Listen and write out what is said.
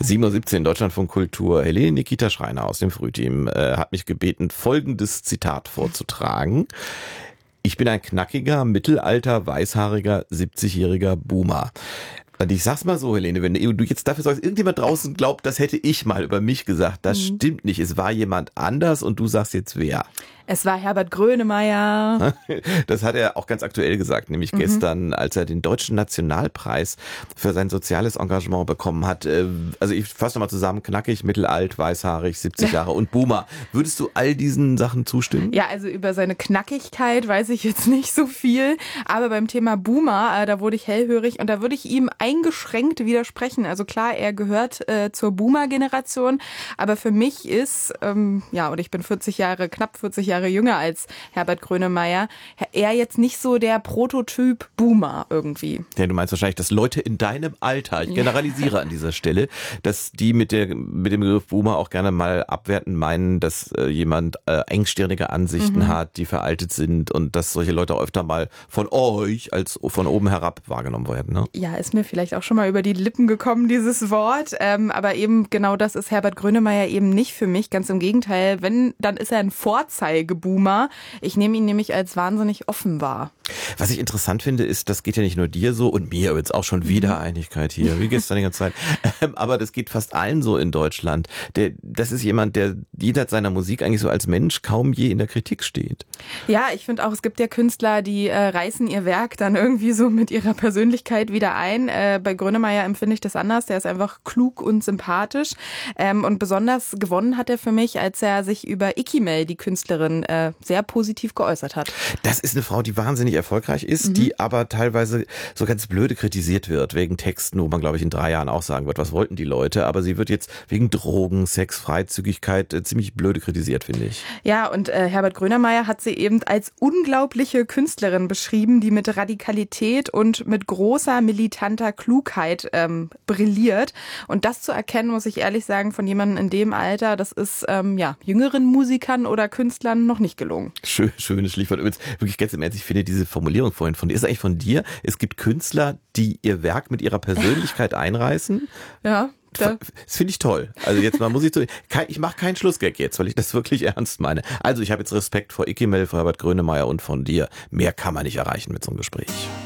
7:17 Uhr Deutschlandfunk Kultur. Helene Nikita Schreiner aus dem Frühteam hat mich gebeten, folgendes Zitat vorzutragen. Ich bin ein knackiger, mittelalter, weißhaariger, 70-jähriger Boomer. Und ich sag's mal so, Helene, wenn du jetzt dafür sorgst, irgendjemand draußen glaubt, das hätte ich mal über mich gesagt, das stimmt nicht. Es war jemand anders und du sagst jetzt wer. Es war Herbert Grönemeyer. Das hat er auch ganz aktuell gesagt, nämlich gestern, als er den Deutschen Nationalpreis für sein soziales Engagement bekommen hat. Also ich fasse nochmal zusammen, knackig, mittelalt, weißhaarig, 70 Jahre und Boomer. Würdest du all diesen Sachen zustimmen? Ja, also über seine Knackigkeit weiß ich jetzt nicht so viel, aber beim Thema Boomer, da wurde ich hellhörig und da würde ich ihm eingeschränkt widersprechen. Also klar, er gehört zur Boomer-Generation, aber für mich ist, und ich bin knapp 40 Jahre jünger als Herbert Grönemeyer, er jetzt nicht so der Prototyp Boomer irgendwie. Ja, du meinst wahrscheinlich, dass Leute in deinem Alter, ich generalisiere an dieser Stelle, dass die mit dem Begriff Boomer auch gerne mal abwertend meinen, dass jemand engstirnige Ansichten hat, die veraltet sind und dass solche Leute öfter mal von euch als von oben herab wahrgenommen werden. Ne? Ja, ist mir vielleicht auch schon mal über die Lippen gekommen, dieses Wort. Aber eben genau das ist Herbert Grönemeyer eben nicht für mich. Ganz im Gegenteil, dann ist er ein Vorzeigeboomer. Ich nehme ihn nämlich als wahnsinnig offen wahr. Was ich interessant finde, ist, das geht ja nicht nur dir so und mir jetzt auch schon wieder Einigkeit hier, wie gestern die ganze Zeit. Aber das geht fast allen so in Deutschland. Das ist jemand, der jenseits seiner Musik eigentlich so als Mensch kaum je in der Kritik steht. Ja, ich finde auch, es gibt ja Künstler, die reißen ihr Werk dann irgendwie so mit ihrer Persönlichkeit wieder ein. Bei Grönemeyer empfinde ich das anders. Der ist einfach klug und sympathisch. Und besonders gewonnen hat er für mich, als er sich über Ikimel, die Künstlerin, sehr positiv geäußert hat. Das ist eine Frau, die wahnsinnig erfolgreich ist, die aber teilweise so ganz blöde kritisiert wird, wegen Texten, wo man, glaube ich, in 3 Jahren auch sagen wird, was wollten die Leute. Aber sie wird jetzt wegen Drogen, Sex, Freizügigkeit ziemlich blöde kritisiert, finde ich. Ja, und Herbert Grönemeyer hat sie eben als unglaubliche Künstlerin beschrieben, die mit Radikalität und mit großer militanter Klugheit brilliert. Und das zu erkennen, muss ich ehrlich sagen, von jemandem in dem Alter, das ist jüngeren Musikern oder Künstlern noch nicht gelungen. Schönes Stichwort. Übrigens, wirklich ganz im Ernst, ich finde diese Formulierung vorhin von dir, ist eigentlich von dir, es gibt Künstler, die ihr Werk mit ihrer Persönlichkeit einreißen. Ja. Das finde ich toll. Also jetzt mal muss ich mache keinen Schlussgag jetzt, weil ich das wirklich ernst meine. Also ich habe jetzt Respekt vor Ikimel, vor Herbert Grönemeyer und von dir. Mehr kann man nicht erreichen mit so einem Gespräch.